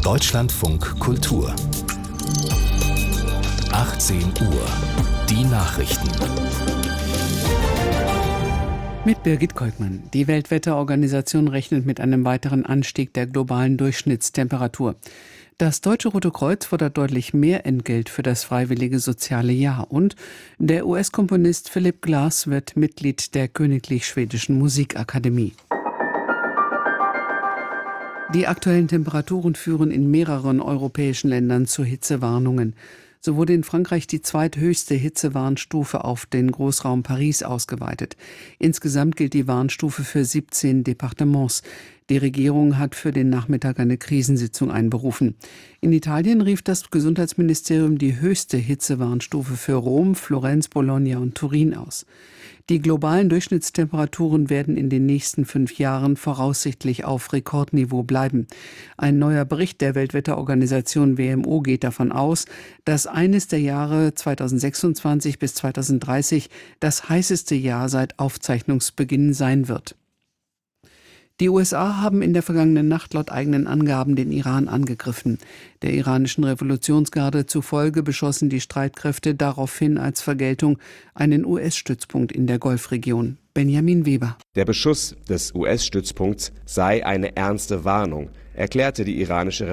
Deutschlandfunk Kultur 18 Uhr. Die Nachrichten. Mit Birgit Kolkmann. Die Weltwetterorganisation rechnet mit einem weiteren Anstieg der globalen Durchschnittstemperatur. Das Deutsche Rote Kreuz fordert deutlich mehr Entgelt für das freiwillige soziale Jahr. Und der US-Komponist Philip Glass wird Mitglied der Königlich Schwedischen Musikakademie. Die aktuellen Temperaturen führen in mehreren europäischen Ländern zu Hitzewarnungen. So wurde in Frankreich die zweithöchste Hitzewarnstufe auf den Großraum Paris ausgeweitet. Insgesamt gilt die Warnstufe für 17 Departements. Die Regierung hat für den Nachmittag eine Krisensitzung einberufen. In Italien rief das Gesundheitsministerium die höchste Hitzewarnstufe für Rom, Florenz, Bologna und Turin aus. Die globalen Durchschnittstemperaturen werden in den nächsten 5 Jahren voraussichtlich auf Rekordniveau bleiben. Ein neuer Bericht der Weltwetterorganisation WMO geht davon aus, dass eines der Jahre 2026 bis 2030 das heißeste Jahr seit Aufzeichnungsbeginn sein wird. Die USA haben in der vergangenen Nacht laut eigenen Angaben den Iran angegriffen. Der iranischen Revolutionsgarde zufolge beschossen die Streitkräfte daraufhin als Vergeltung einen US-Stützpunkt in der Golfregion. Benjamin Weber. Der Beschuss des US-Stützpunkts sei eine ernste Warnung, erklärte die iranische